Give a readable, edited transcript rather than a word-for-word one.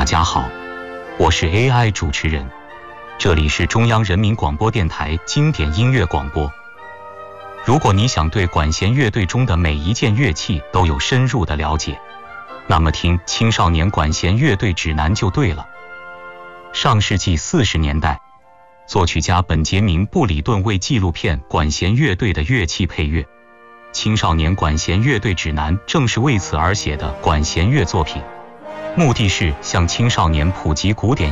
大家好，我是 AI 主持人，这里是中央人民广播电台经典音乐广播。如果你想对管弦乐队中的每一件乐器都有深入的了解，那么听《青少年管弦乐队指南》就对了。上世纪40年代，作曲家本杰明·布里顿为纪录片《管弦乐队的乐器》配乐，《青少年管弦乐队指南》正是为此而写的管弦乐作品，目的是向青少年普及古典